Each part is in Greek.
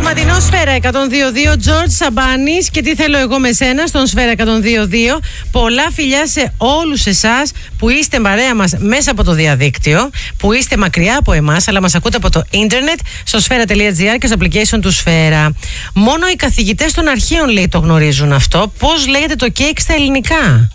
Απογευματινό Σφαίρα 102.2, George Σαμπάνης. Και τι θέλω εγώ με σένα στον Σφαίρα 102.2. Πολλά φιλιά σε όλους εσάς που είστε παρέα μας μέσα από το διαδίκτυο, που είστε μακριά από εμάς, αλλά μας ακούτε από το ίντερνετ, στο sfera.gr και στο application του Σφαίρα. Μόνο οι καθηγητές των αρχείων, λέει, το γνωρίζουν αυτό. Πώς λέγεται το κέικ στα ελληνικά?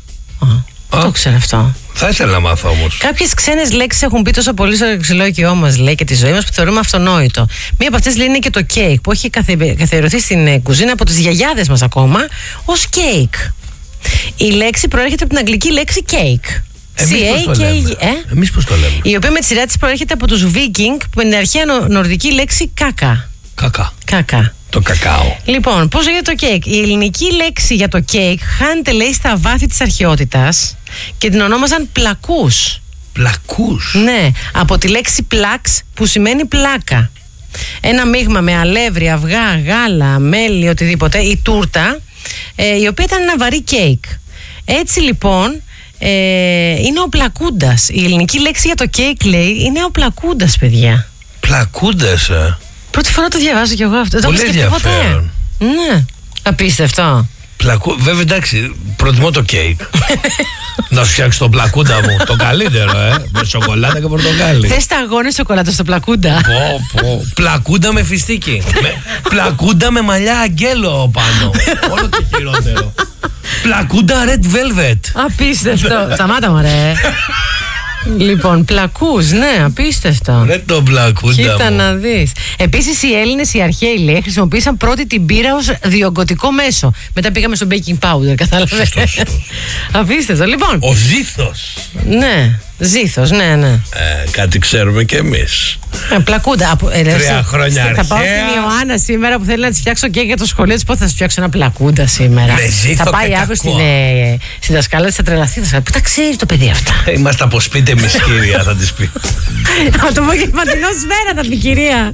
Το ξέρω αυτό. Θα ήθελα να μάθω όμως. Κάποιες ξένες λέξεις έχουν μπει τόσο πολύ στο λεξιλόγιό μας, λέει, και τη ζωή μας, που θεωρούμε αυτονόητο. Μία από αυτές, λέει, είναι και το κέικ, που έχει καθιερωθεί στην κουζίνα από τις γιαγιάδες μας ακόμα ως κέικ. Η λέξη προέρχεται από την αγγλική λέξη κέικ. Εμείς πώς το λέμε? Η οποία με τη σειρά της προέρχεται από τους Βίκινγκ, που με την αρχαία νορδική λέξη κάκα. Κάκα. Το κακάο. Λοιπόν, πώς λέγεται το κέικ? Η ελληνική λέξη για το κέικ χάνεται, λέει, στα βάθη της αρχαιότητας και την ονόμαζαν πλακούς. Πλακούς? Ναι, από τη λέξη πλάξ, που σημαίνει πλάκα. Ένα μείγμα με αλεύρι, αυγά, γάλα, μέλι, οτιδήποτε, η τούρτα, η οποία ήταν ένα βαρύ κέικ. Έτσι λοιπόν είναι ο πλακούντας. Η ελληνική λέξη για το κέικ, λέει, είναι ο πλακούντας, παιδιά. Πλακούντας, Πρώτη φορά το διαβάζω κι εγώ αυτό. Πολύ ενδιαφέρον. Ναι, απίστευτο. Βέβαια, εντάξει, προτιμώ το κέικ. Να σου φτιάξει το πλακούντα μου. Το καλύτερο, με σοκολάτα και πορτοκάλι. Θες τα αγώνες σοκολάτα στο πλακούντα? Πλακούντα με φιστίκι. Πλακούντα με μαλλιά αγγέλο πάνω. Όλο το χειρότερο. Πλακούντα red velvet. Απίστευτο. Σταμάτα, μωρέ. Λοιπόν, πλακούς, ναι, απίστευτο. Ναι, το πλακούντα. Κοίτα να δεις. Επίσης, οι Έλληνες, οι αρχαίοι, λέει, χρησιμοποίησαν πρώτη την πύρα ως διογκωτικό μέσο. Μετά πήγαμε στο baking powder, κατάλαβες? Απίστευτο. Λοιπόν. Ο ζήθος. Ναι, ζήθος, ναι. Κάτι ξέρουμε κι εμείς. Πλακούντα. 3 χρόνια αρχαία. Θα πάω στην Ιωάννα σήμερα που θέλει να της φτιάξω και για το σχολείο της. Πώς θα σου φτιάξω ένα πλακούντα σήμερα? Με ζήθο. Θα πάει αύριο στην δασκάλα της, θα τρελαθεί. Πού τα ξέρει το παιδί αυτά? Είμαστε από σπίτι εμείς, κυρία, θα της πει. Από το απογευματινό Σφαίρα θα πει, κυρία.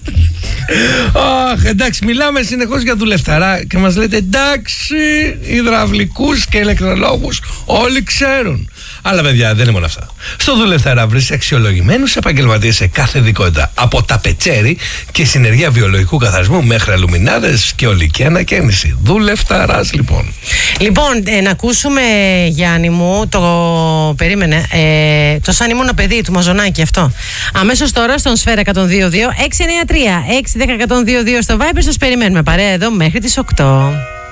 Εντάξει, μιλάμε συνεχώς για δουλευταρά και μας λέτε εντάξει, υδραυλικούς και ηλεκτρολόγους όλοι ξέρουν. Αλλά παιδιά, δεν είναι μόνο αυτά. Στο δουλευταρά βρεις αξιολογημένους επαγγελματίες σε κάθε ειδικότητα. Από τα πετσέρι και συνεργεία βιολογικού καθαρισμού μέχρι αλουμινάδες και ολική ανακαίνιση. Δουλευταράς, λοιπόν. Λοιπόν, να ακούσουμε, Γιάννη μου, περίμενε, το σαν ήμουν παιδί του Μαζονάκη αυτό. Αμέσως τώρα στον Σφαίρα 102.2, 693-610-102.2 στο Viber. Σας περιμένουμε παρέα εδώ μέχρι τις 8.